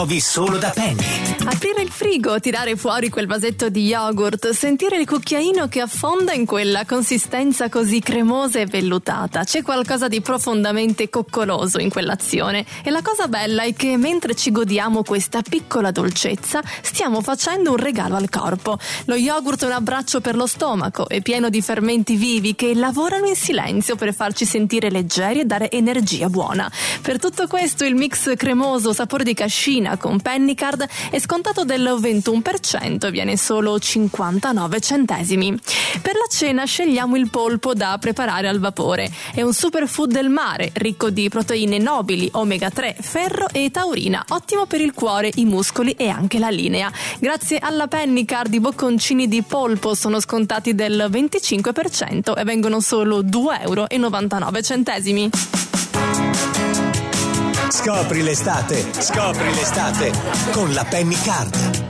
trovi solo da Penny. Aprire il frigo, tirare fuori quel vasetto di yogurt, sentire il cucchiaino che affonda in quella consistenza così cremosa e vellutata. C'è qualcosa di profondamente coccoloso in quell'azione e la cosa bella è che mentre ci godiamo questa piccola dolcezza stiamo facendo un regalo al corpo. Lo yogurt è un abbraccio per lo stomaco, è pieno di fermenti vivi che lavorano in silenzio per farci sentire leggeri e dare energia buona. Per tutto questo il mix cremoso sapore di cascina con Pennycard è scontato del 21% e viene solo 59 centesimi. Per la cena scegliamo il polpo da preparare al vapore. È un superfood del mare, ricco di proteine nobili, omega 3, ferro e taurina, ottimo per il cuore, i muscoli e anche la linea. Grazie alla Pennycard i bocconcini di polpo sono scontati del 25% e vengono solo 2,99 €. Scopri l'estate con la Pennycard.